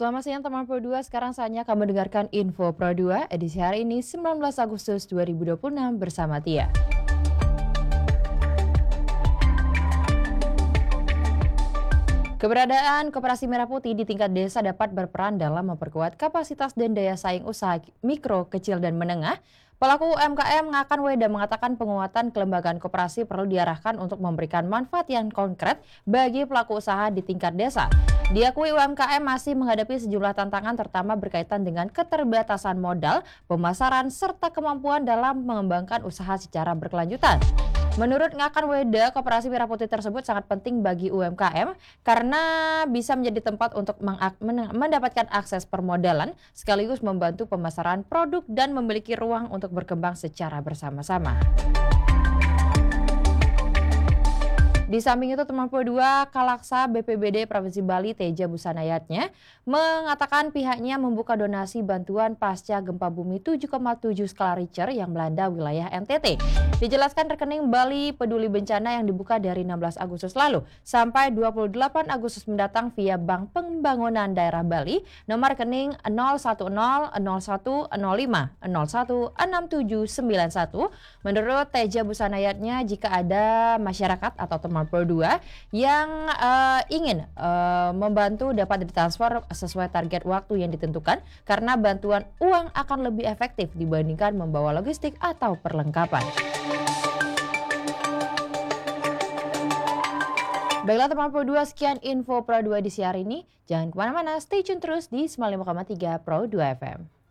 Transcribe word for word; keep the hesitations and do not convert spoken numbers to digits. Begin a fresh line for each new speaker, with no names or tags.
Selamat siang teman Pro dua, sekarang saatnya kamu mendengarkan Info Pro dua edisi hari ini sembilan belas Agustus dua ribu dua puluh enam bersama Tia. Keberadaan Koperasi Merah Putih di tingkat desa dapat berperan dalam memperkuat kapasitas dan daya saing usaha mikro, kecil, dan menengah. Pelaku U M K M Ngakan Weda mengatakan penguatan kelembagaan koperasi perlu diarahkan untuk memberikan manfaat yang konkret bagi pelaku usaha di tingkat desa. Diakui U M K M masih menghadapi sejumlah tantangan terutama berkaitan dengan keterbatasan modal, pemasaran, serta kemampuan dalam mengembangkan usaha secara berkelanjutan. Menurut Ngakan Weda, Koperasi Merah Putih tersebut sangat penting bagi U M K M karena bisa menjadi tempat untuk mendapatkan akses permodalan sekaligus membantu pemasaran produk dan memiliki ruang untuk berkembang secara bersama-sama. Di samping itu teman Pro dua, Kalaksa B P B D Provinsi Bali Teja Busanayatnya mengatakan pihaknya membuka donasi bantuan pasca gempa bumi tujuh koma tujuh skala Richter yang melanda wilayah N T T. Dijelaskan rekening Bali Peduli Bencana yang dibuka dari enam belas Agustus lalu sampai dua puluh delapan Agustus mendatang via Bank Pembangunan Daerah Bali nomor rekening nol satu nol nol satu nol lima nol satu enam tujuh sembilan satu. Menurut Teja Busanayatnya, jika ada masyarakat atau teman Pro dua yang uh, ingin uh, membantu dapat ditransfer sesuai target waktu yang ditentukan karena bantuan uang akan lebih efektif dibandingkan membawa logistik atau perlengkapan. Baiklah teman Pro dua, sekian info Pro dua di siang hari ini. Jangan kemana-mana, stay tune terus di sembilan puluh lima koma tiga Pro dua F M.